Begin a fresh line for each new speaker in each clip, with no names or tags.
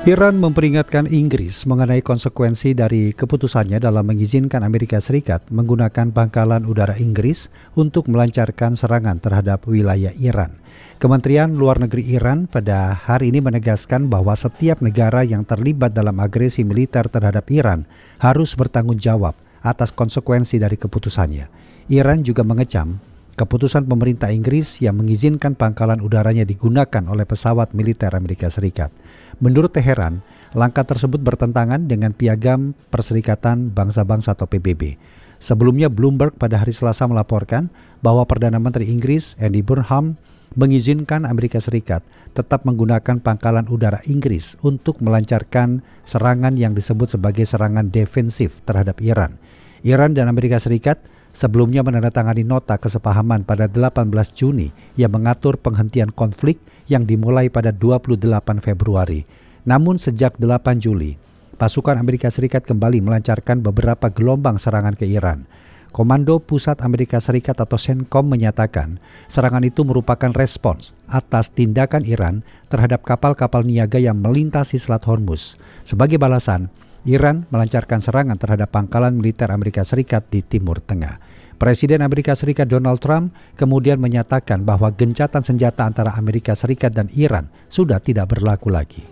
Iran memperingatkan Inggris mengenai konsekuensi dari keputusannya dalam mengizinkan Amerika Serikat menggunakan pangkalan udara Inggris untuk melancarkan serangan terhadap wilayah Iran. Kementerian Luar Negeri Iran pada hari ini menegaskan bahwa setiap negara yang terlibat dalam agresi militer terhadap Iran harus bertanggung jawab atas konsekuensi dari keputusannya. Iran juga mengecam keputusan pemerintah Inggris yang mengizinkan pangkalan udaranya digunakan oleh pesawat militer Amerika Serikat. Menurut Teheran, langkah tersebut bertentangan dengan Piagam Perserikatan Bangsa-Bangsa atau PBB. Sebelumnya Bloomberg pada hari Selasa melaporkan bahwa Perdana Menteri Inggris Andy Burnham mengizinkan Amerika Serikat tetap menggunakan pangkalan udara Inggris untuk melancarkan serangan yang disebut sebagai serangan defensif terhadap Iran. Iran dan Amerika Serikat sebelumnya menandatangani nota kesepahaman pada 18 Juni yang mengatur penghentian konflik yang dimulai pada 28 Februari. Namun sejak 8 Juli, pasukan Amerika Serikat kembali melancarkan beberapa gelombang serangan ke Iran. Komando Pusat Amerika Serikat atau CENTCOM menyatakan serangan itu merupakan respons atas tindakan Iran terhadap kapal-kapal niaga yang melintasi Selat Hormuz. Sebagai balasan, Iran melancarkan serangan terhadap pangkalan militer Amerika Serikat di Timur Tengah. Presiden Amerika Serikat Donald Trump kemudian menyatakan bahwa gencatan senjata antara Amerika Serikat dan Iran sudah tidak berlaku lagi.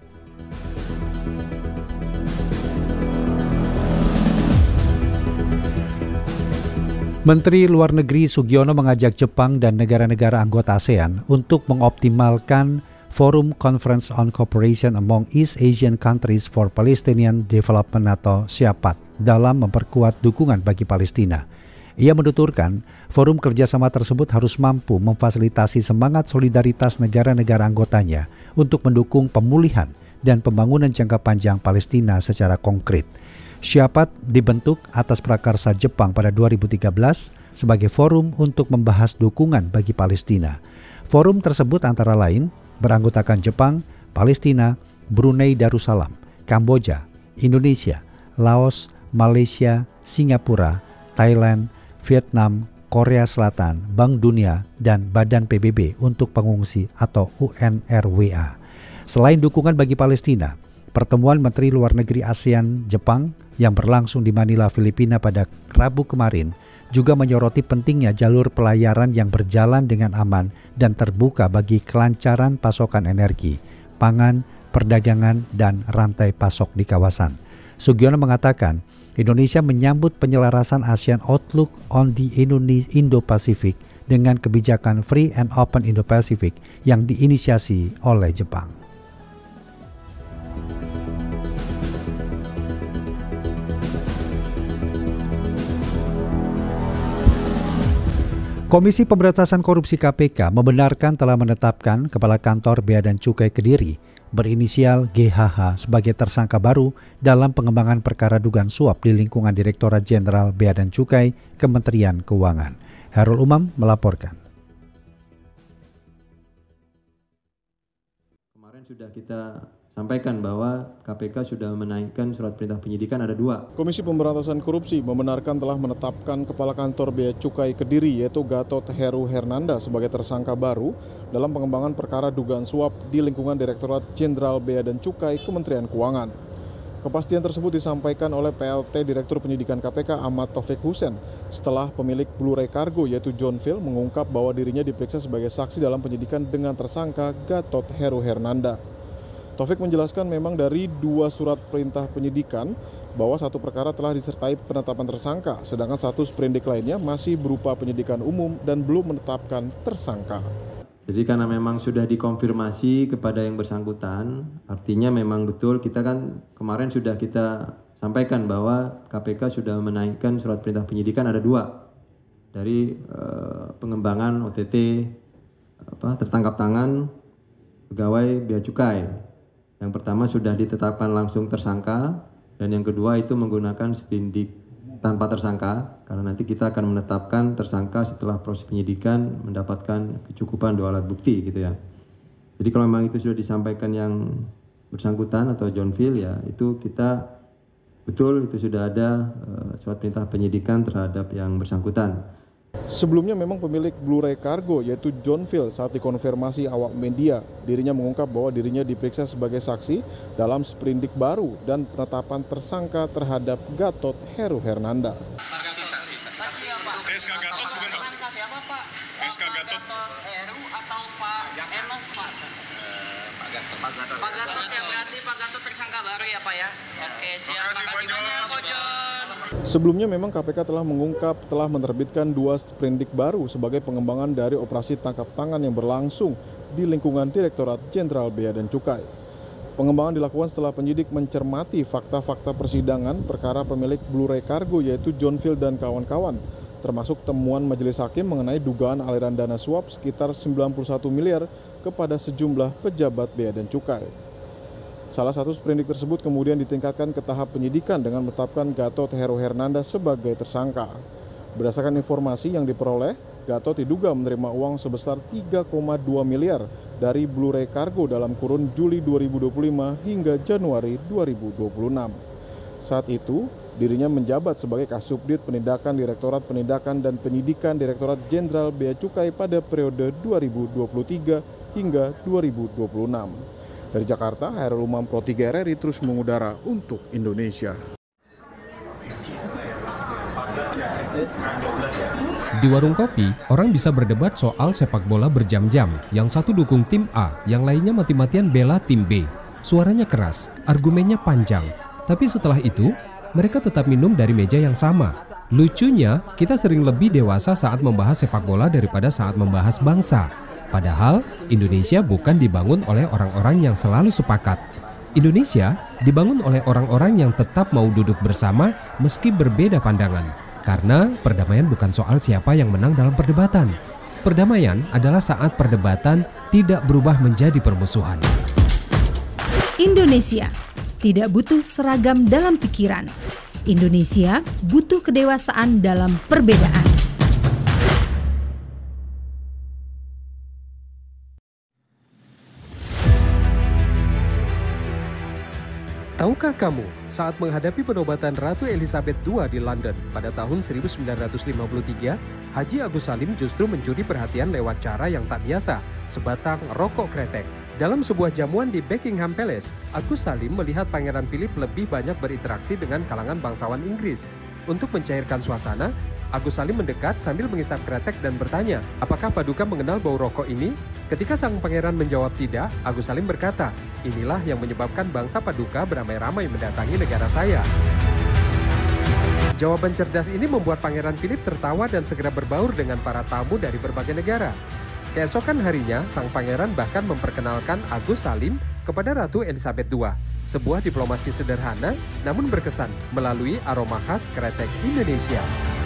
Menteri Luar Negeri Sugiono mengajak Jepang dan negara-negara anggota ASEAN untuk mengoptimalkan Forum Conference on Cooperation Among East Asian Countries for Palestinian Development atau SYAPAD dalam memperkuat dukungan bagi Palestina. Ia menuturkan, forum kerjasama tersebut harus mampu memfasilitasi semangat solidaritas negara-negara anggotanya untuk mendukung pemulihan dan pembangunan jangka panjang Palestina secara konkret. SYAPAD dibentuk atas prakarsa Jepang pada 2013 sebagai forum untuk membahas dukungan bagi Palestina. Forum tersebut antara lain beranggotakan Jepang, Palestina, Brunei Darussalam, Kamboja, Indonesia, Laos, Malaysia, Singapura, Thailand, Vietnam, Korea Selatan, Bank Dunia, dan Badan PBB untuk Pengungsi atau UNRWA. Selain dukungan bagi Palestina, pertemuan Menteri Luar Negeri ASEAN Jepang yang berlangsung di Manila, Filipina pada Rabu kemarin juga menyoroti pentingnya jalur pelayaran yang berjalan dengan aman dan terbuka bagi kelancaran pasokan energi, pangan, perdagangan, dan rantai pasok di kawasan. Sugiono mengatakan, Indonesia menyambut penyelarasan ASEAN Outlook on the Indo-Pacific dengan kebijakan Free and Open Indo-Pacific yang diinisiasi oleh Jepang. Komisi Pemberantasan Korupsi KPK membenarkan telah menetapkan Kepala Kantor Bea dan Cukai Kediri berinisial GHH sebagai tersangka baru dalam pengembangan perkara dugaan suap di lingkungan Direktorat Jenderal Bea dan Cukai Kementerian Keuangan. Hairul Umam melaporkan.
Kemarin sudah kita sampaikan bahwa KPK sudah menaikkan surat perintah penyidikan ada 2.
Komisi Pemberantasan Korupsi membenarkan telah menetapkan Kepala Kantor Bea Cukai Kediri yaitu Gatot Heru Hernanda sebagai tersangka baru dalam pengembangan perkara dugaan suap di lingkungan Direktorat Jenderal Bea dan Cukai Kementerian Keuangan. Kepastian tersebut disampaikan oleh PLT Direktur Penyidikan KPK Ahmad Taufik Hussein setelah pemilik Blue Ray Cargo yaitu John Phil mengungkap bahwa dirinya diperiksa sebagai saksi dalam penyidikan dengan tersangka Gatot Heru Hernanda. Taufik menjelaskan memang dari 2 surat perintah penyidikan bahwa satu perkara telah disertai penetapan tersangka, sedangkan satu sprindik lainnya masih berupa penyidikan umum dan belum menetapkan tersangka.
Jadi karena memang sudah dikonfirmasi kepada yang bersangkutan, artinya memang betul kita kan kemarin sudah kita sampaikan bahwa KPK sudah menaikkan surat perintah penyidikan ada 2 dari pengembangan OTT tertangkap tangan pegawai Bea Cukai. Yang pertama sudah ditetapkan langsung tersangka dan yang kedua itu menggunakan sprindik tanpa tersangka karena nanti kita akan menetapkan tersangka setelah proses penyidikan mendapatkan kecukupan 2 alat bukti gitu ya. Jadi kalau memang itu sudah disampaikan yang bersangkutan atau John Phil ya itu kita betul itu sudah ada surat perintah penyidikan terhadap yang bersangkutan.
Sebelumnya memang pemilik Blu-ray Cargo yaitu John Phil saat dikonfirmasi awak media, dirinya mengungkap bahwa dirinya diperiksa sebagai saksi dalam sprindik baru dan penetapan tersangka terhadap Gatot Heru Hernanda.
Saksi apa?
PSK Gatot bukan Pak?
Tersangka siapa Pak?
PSK Gatot
Heru atau Pak Enos Pak? Pak Gatot ya, berarti Pak Gatot tersangka baru ya Pak ya? Oke, siap.
Makasih, Pak
banyak Pak John.
Sebelumnya memang KPK telah telah menerbitkan 2 sprindik baru sebagai pengembangan dari operasi tangkap tangan yang berlangsung di lingkungan Direktorat Jenderal Bea dan Cukai. Pengembangan dilakukan setelah penyidik mencermati fakta-fakta persidangan perkara pemilik Blu-ray Cargo yaitu John Phil dan kawan-kawan, termasuk temuan majelis hakim mengenai dugaan aliran dana suap sekitar 91 miliar kepada sejumlah pejabat Bea dan Cukai. Salah satu sprindik tersebut kemudian ditingkatkan ke tahap penyidikan dengan menetapkan Gatot Heru Hernanda sebagai tersangka. Berdasarkan informasi yang diperoleh, Gatot diduga menerima uang sebesar 3,2 miliar dari Blu-ray Cargo dalam kurun Juli 2025 hingga Januari 2026. Saat itu, dirinya menjabat sebagai Kasubdit Penindakan Direktorat Penindakan dan Penyidikan Direktorat Jenderal Bea Cukai pada periode 2023 hingga 2026. Dari Jakarta, Hairul Umam Pro 3 RRI terus mengudara untuk Indonesia.
Di warung kopi, orang bisa berdebat soal sepak bola berjam-jam. Yang satu dukung tim A, yang lainnya mati-matian bela tim B. Suaranya keras, argumennya panjang. Tapi setelah itu, mereka tetap minum dari meja yang sama. Lucunya, kita sering lebih dewasa saat membahas sepak bola daripada saat membahas bangsa. Padahal, Indonesia bukan dibangun oleh orang-orang yang selalu sepakat. Indonesia dibangun oleh orang-orang yang tetap mau duduk bersama meski berbeda pandangan. Karena perdamaian bukan soal siapa yang menang dalam perdebatan. Perdamaian adalah saat perdebatan tidak berubah menjadi permusuhan.
Indonesia tidak butuh seragam dalam pikiran. Indonesia butuh kedewasaan dalam perbedaan.
Tahukah kamu, saat menghadapi penobatan Ratu Elizabeth II di London pada tahun 1953, Haji Agus Salim justru mencuri perhatian lewat cara yang tak biasa, sebatang rokok kretek. Dalam sebuah jamuan di Buckingham Palace, Agus Salim melihat Pangeran Philip lebih banyak berinteraksi dengan kalangan bangsawan Inggris. Untuk mencairkan suasana, Agus Salim mendekat sambil mengisap kretek dan bertanya, apakah Paduka mengenal bau rokok ini? Ketika sang pangeran menjawab tidak, Agus Salim berkata, inilah yang menyebabkan bangsa Paduka beramai-ramai mendatangi negara saya. Jawaban cerdas ini membuat Pangeran Philip tertawa dan segera berbaur dengan para tamu dari berbagai negara. Keesokan harinya, sang pangeran bahkan memperkenalkan Agus Salim kepada Ratu Elizabeth II. Sebuah diplomasi sederhana, namun berkesan melalui aroma khas kretek Indonesia.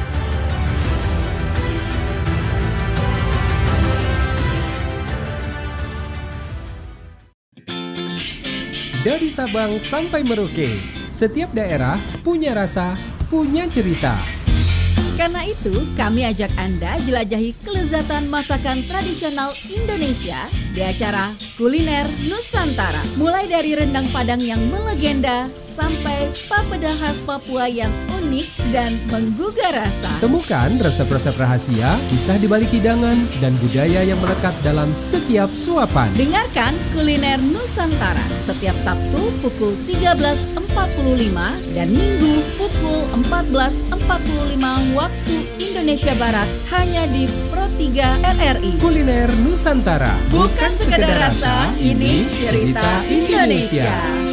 Dari Sabang sampai Merauke, setiap daerah punya rasa, punya cerita.
Karena itu, kami ajak Anda jelajahi kelezatan masakan tradisional Indonesia di acara Kuliner Nusantara. Mulai dari rendang Padang yang melegenda sampai papeda khas Papua yang unik dan menggugah rasa.
Temukan resep-resep rahasia, kisah di balik hidangan, dan budaya yang melekat dalam setiap suapan.
Dengarkan Kuliner Nusantara setiap Sabtu pukul 13.45 dan Minggu pukul 14.45 waktu Indonesia Barat hanya di Pro 3 RRI.
Kuliner Nusantara.
Bukan sekedar rasa, ini cerita Indonesia.